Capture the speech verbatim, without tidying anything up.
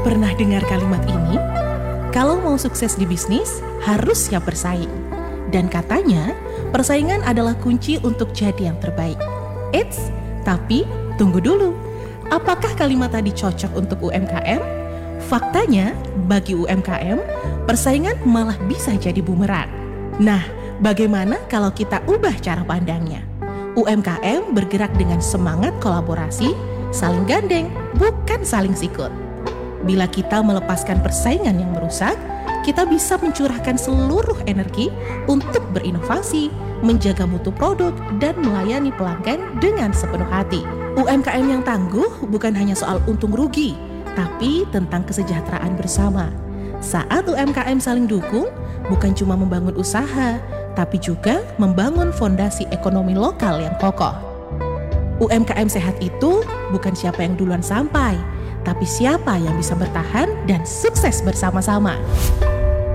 Pernah dengar kalimat ini? Kalau mau sukses di bisnis, harus siap bersaing. Dan katanya, persaingan adalah kunci untuk jadi yang terbaik. Eits, tapi tunggu dulu. Apakah kalimat tadi cocok untuk U M K M? Faktanya, bagi U M K M, persaingan malah bisa jadi bumerang. Nah, bagaimana kalau kita ubah cara pandangnya? U M K M bergerak dengan semangat kolaborasi, saling gandeng, bukan saling sikut. Bila kita melepaskan persaingan yang merusak, kita bisa mencurahkan seluruh energi untuk berinovasi, menjaga mutu produk, dan melayani pelanggan dengan sepenuh hati. U M K M yang tangguh bukan hanya soal untung rugi, tapi tentang kesejahteraan bersama. Saat U M K M saling dukung, bukan cuma membangun usaha, tapi juga membangun fondasi ekonomi lokal yang kokoh. U M K M sehat itu bukan siapa yang duluan sampai, tapi siapa yang bisa bertahan dan sukses bersama-sama.